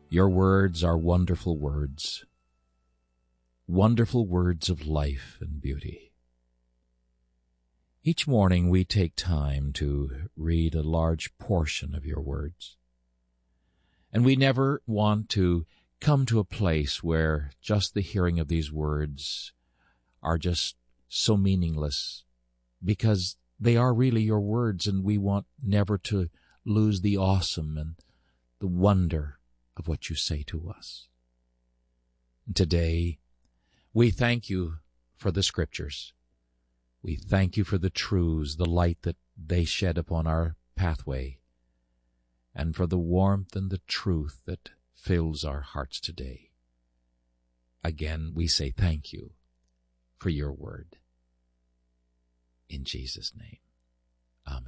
Your words are wonderful words of life and beauty. Each morning we take time to read a large portion of your words, and we never want to come to a place where just the hearing of these words are just so meaningless, because they are really your words, and we want never to lose the awesome and the wonder of what you say to us. And today, we thank you for the Scriptures. We thank you for the truths, the light that they shed upon our pathway, and for the warmth and the truth that fills our hearts today. Again, we say thank you for your word. In Jesus' name.